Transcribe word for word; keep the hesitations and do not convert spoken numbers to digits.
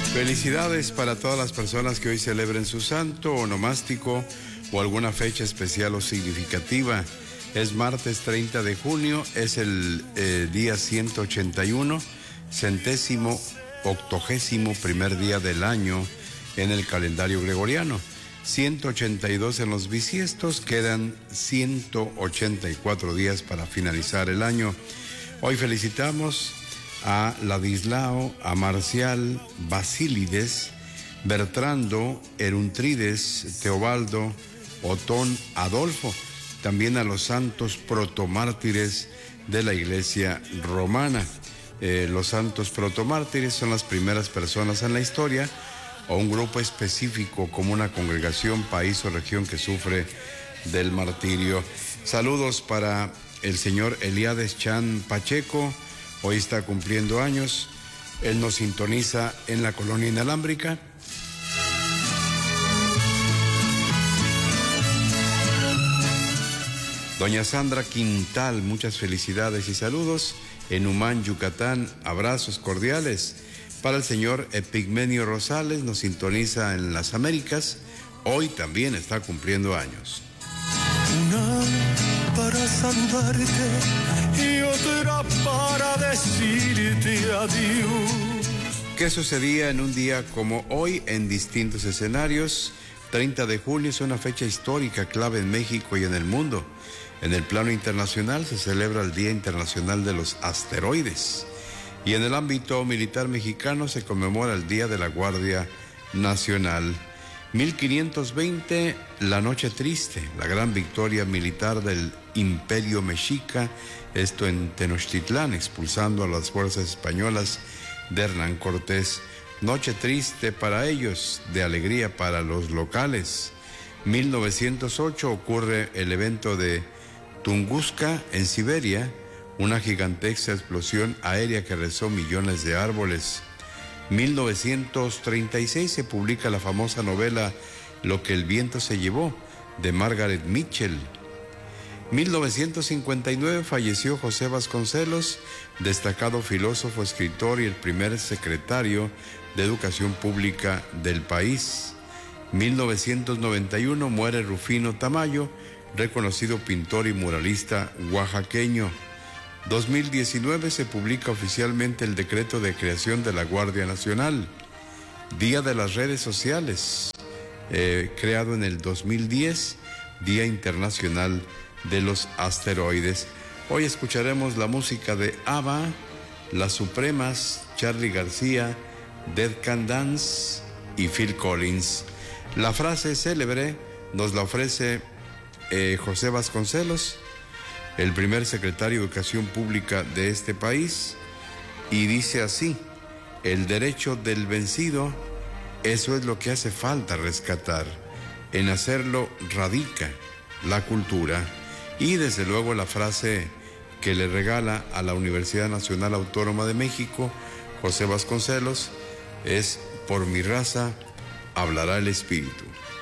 Felicidades para todas las personas que hoy celebren su santo, onomástico o alguna fecha especial o significativa. Es martes treinta de junio, es el eh, día ciento ochenta y uno, centésimo, octogésimo primer día del año en el calendario gregoriano. ciento ochenta y dos en los bisiestos, quedan ciento ochenta y cuatro días para finalizar el año. Hoy felicitamos a Ladislao, a Marcial, Basílides, Bertrando, Eruntrides, Teobaldo, Otón, Adolfo, también a los santos protomártires de la Iglesia romana. Eh, los santos protomártires son las primeras personas en la historia o un grupo específico como una congregación, país o región que sufre del martirio. Saludos para el señor Eliades Chan Pacheco, hoy está cumpliendo años, él nos sintoniza en la colonia inalámbrica. Doña Sandra Quintal, muchas felicidades y saludos. En Humán, Yucatán, abrazos cordiales. Para el señor Epigmenio Rosales, nos sintoniza en las Américas, hoy también está cumpliendo años. Una para saludarte y otra para decirte adiós. ¿Qué sucedía en un día como hoy en distintos escenarios? treinta de junio es una fecha histórica clave en México y en el mundo. En el plano internacional se celebra el Día Internacional de los Asteroides. Y en el ámbito militar mexicano se conmemora el Día de la Guardia Nacional. mil quinientos veinte, la Noche Triste, la gran victoria militar del Imperio Mexica, esto en Tenochtitlán, expulsando a las fuerzas españolas de Hernán Cortés. Noche triste para ellos, de alegría para los locales. mil novecientos ocho ocurre el evento de Tunguska en Siberia, una gigantesca explosión aérea que arrasó millones de árboles. mil novecientos treinta y seis se publica la famosa novela Lo que el viento se llevó, de Margaret Mitchell. mil novecientos cincuenta y nueve falleció José Vasconcelos, destacado filósofo, escritor y el primer secretario de Educación Pública del país. mil novecientos noventa y uno muere Rufino Tamayo, reconocido pintor y muralista oaxaqueño. dos mil diecinueve se publica oficialmente el decreto de creación de la Guardia Nacional. Día de las redes sociales, eh, creado en el dos mil diez, Día Internacional de los Asteroides. Hoy escucharemos la música de ABBA, Las Supremas, Charly García, Dead Can Dance y Phil Collins. La frase célebre nos la ofrece eh, José Vasconcelos, el primer secretario de Educación Pública de este país, y dice así: el derecho del vencido, eso es lo que hace falta rescatar. En hacerlo radica la cultura. Y desde luego la frase que le regala a la Universidad Nacional Autónoma de México José Vasconcelos es: por mi raza hablará el espíritu.